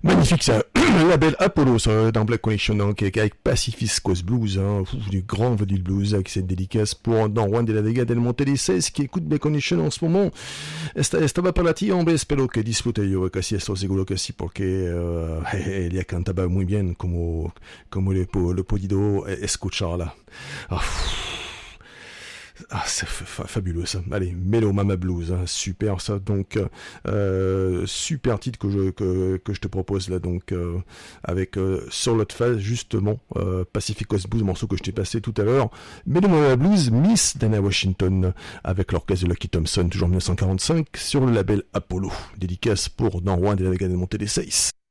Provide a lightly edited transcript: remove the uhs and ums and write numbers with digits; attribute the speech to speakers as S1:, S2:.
S1: Magnifique ça, la belle Apollo ça, dans Black Connection donc, avec Pacific Coast Blues, hein, du grand volume blues avec cette dédicace pour Don Juan de la Vega del Monte de Seis qui écoute Black Connection en ce moment. Estaba para ti, hombre, espero que disfrute yo casi esto seguro que sí porque ella cantaba muy bien como le podido escucharla. C'est fabuleux ça. Allez, Mellow Mama Blues, hein, super ça. Donc super titre que je te propose là donc avec sur l'autre phase justement Pacific Coast Blues, morceau que je t'ai passé tout à l'heure. Mellow Mama Blues, Miss Dana Washington avec l'orchestre de Lucky Thompson toujours en 1945 sur le label Apollo. Dédicace pour Don Juan de la Vega del Monte de Seis.